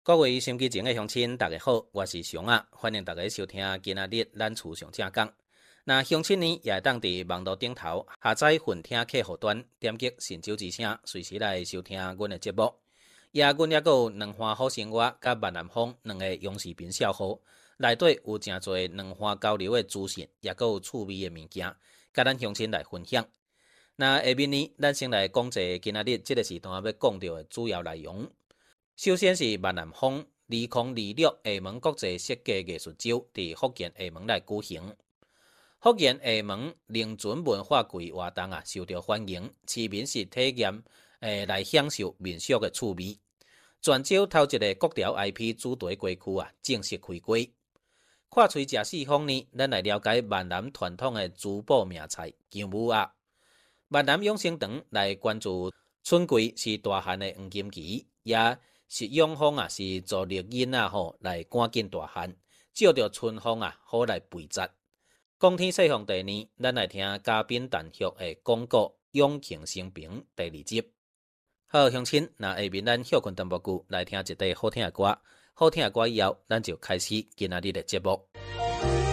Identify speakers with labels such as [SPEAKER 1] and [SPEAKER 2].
[SPEAKER 1] 各位收机前的乡亲，大家好，我是熊啊，欢迎大家收听今仔日咱厝上正讲。那乡亲呢，也会当伫网络顶头下载混听客户端，点击神州之声，随时来收听阮的节目。阮也有两花好生活甲万南风两个永视频笑号，内底有真侪两花交流的资讯，也有趣味的物件，甲咱乡亲来分享。那下面呢，咱先来讲一今仔日这个时段要讲到的主要内容。首先是万南风2026厦门国际设计艺术周伫福建厦门来举行。福建厦门灵存文化季活动受到欢迎，市民是体验来享受民俗的趣味。泉州头一个国潮 IP 主题街区正式开柜。看喙食四方呢，咱来了解闽南传统的珠宝名菜姜母鸭。闽南养生堂来关注春季是大汉的黄金期，也是养蜂是助力囡仔来赶紧大汉，照着春风好来肥杂。讲天说风地呢，咱来听嘉宾谈续的广告永庆生平第2集。好，乡亲，那下面咱休困淡薄久，来听一段好听的歌。好听的歌以后，咱就开始今仔日的节目。